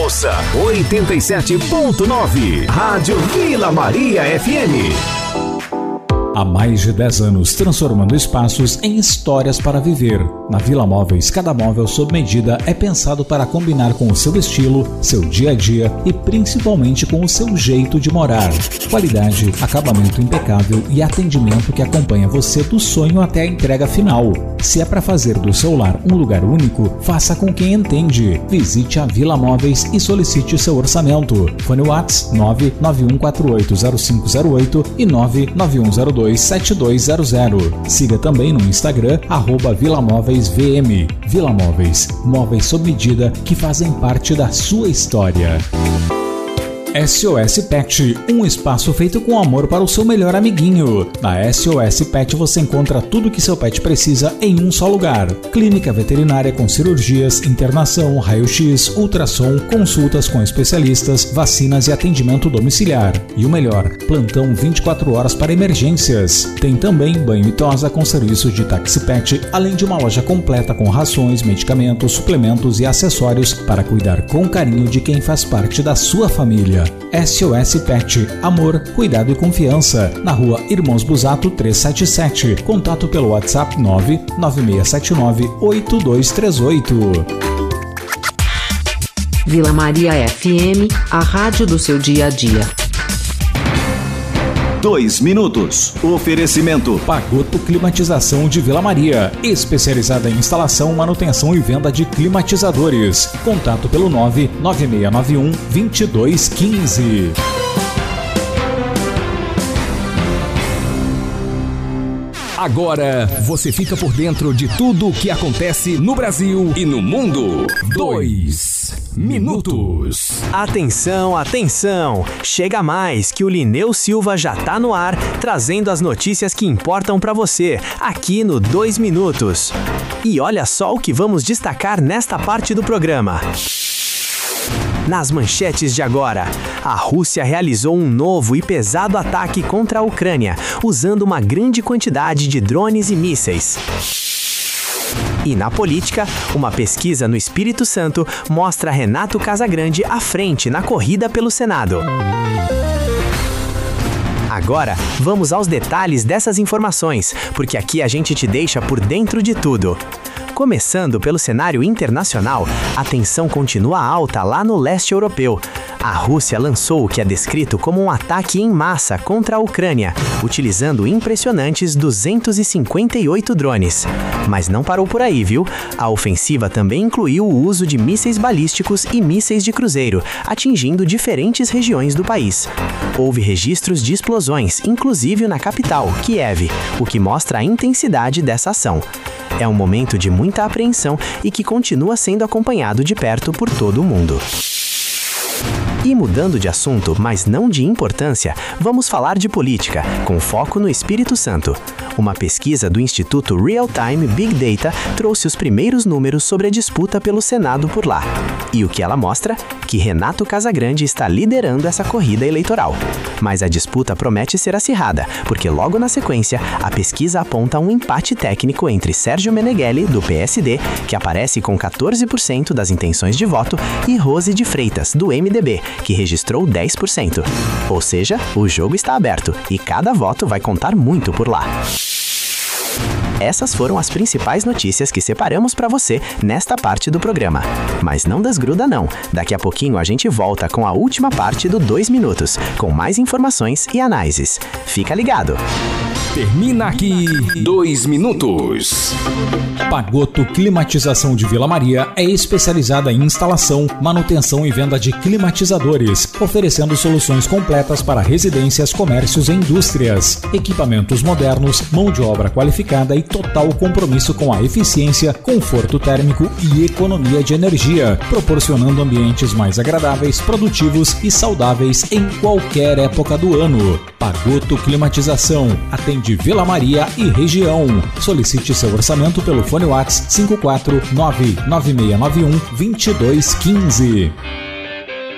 Ouça 87.9, Rádio Vila Maria FM. Há mais de 10 anos, transformando espaços em histórias para viver. Na Vila Móveis, cada móvel sob medida é pensado para combinar com o seu estilo, seu dia a dia e principalmente com o seu jeito de morar. Qualidade, acabamento impecável e atendimento que acompanha você do sonho até a entrega final. Se é para fazer do seu lar um lugar único, faça com quem entende. Visite a Vila Móveis e solicite seu orçamento. Fone WhatsApp 991480508 e 991027200. Siga também no Instagram @VilaMóveisVM. Vila Móveis, móveis sob medida que fazem parte da sua história. SOS Pet, um espaço feito com amor para o seu melhor amiguinho. Na SOS Pet você encontra tudo o que seu pet precisa em um só lugar. Clínica veterinária com cirurgias, internação, raio-x, ultrassom, consultas com especialistas, vacinas e atendimento domiciliar. E o melhor, plantão 24 horas para emergências. Tem também banho e tosa com serviço de táxi pet, além de uma loja completa com rações, medicamentos, suplementos e acessórios para cuidar com carinho de quem faz parte da sua família. SOS Pet, amor, cuidado e confiança. Na rua Irmãos Busato 377. Contato pelo WhatsApp 996798238. Vila Maria FM, a rádio do seu dia a dia. 2 minutos. Oferecimento Pagoto Climatização de Vila Maria, especializada em instalação, manutenção e venda de climatizadores. Contato pelo 99691-2215. Agora você fica por dentro de tudo o que acontece no Brasil e no mundo. 2 minutos. Atenção, atenção! Chega mais que o Lineu Silva já tá no ar, trazendo as notícias que importam pra você, aqui no 2 minutos. E olha só o que vamos destacar nesta parte do programa. Nas manchetes de agora, a Rússia realizou um novo e pesado ataque contra a Ucrânia, usando uma grande quantidade de drones e mísseis. E na política, uma pesquisa no Espírito Santo mostra Renato Casagrande à frente na corrida pelo Senado. Agora, vamos aos detalhes dessas informações, porque aqui a gente te deixa por dentro de tudo. Começando pelo cenário internacional, a tensão continua alta lá no leste europeu. A Rússia lançou o que é descrito como um ataque em massa contra a Ucrânia, utilizando impressionantes 258 drones. Mas não parou por aí, viu? A ofensiva também incluiu o uso de mísseis balísticos e mísseis de cruzeiro, atingindo diferentes regiões do país. Houve registros de explosões, inclusive na capital, Kiev, o que mostra a intensidade dessa ação. É um momento de muita apreensão e que continua sendo acompanhado de perto por todo o mundo. E mudando de assunto, mas não de importância, vamos falar de política, com foco no Espírito Santo. Uma pesquisa do Instituto Real Time Big Data trouxe os primeiros números sobre a disputa pelo Senado por lá. E o que ela mostra? Que Renato Casagrande está liderando essa corrida eleitoral. Mas a disputa promete ser acirrada, porque logo na sequência, a pesquisa aponta um empate técnico entre Sérgio Meneghelli, do PSD, que aparece com 14% das intenções de voto, e Rose de Freitas, do MDB, que registrou 10%. Ou seja, o jogo está aberto e cada voto vai contar muito por lá. Essas foram as principais notícias que separamos para você nesta parte do programa. Mas não desgruda não, daqui a pouquinho a gente volta com a última parte do 2 minutos, com mais informações e análises. Fica ligado! Termina aqui 2 minutos. Pagoto Climatização de Vila Maria é especializada em instalação, manutenção e venda de climatizadores, oferecendo soluções completas para residências, comércios e indústrias. Equipamentos modernos, mão de obra qualificada e total compromisso com a eficiência, conforto térmico e economia de energia, proporcionando ambientes mais agradáveis, produtivos e saudáveis em qualquer época do ano. Pagoto Climatização atende Vila Maria e região. Solicite seu orçamento pelo fone WhatsApp 5499691-2215.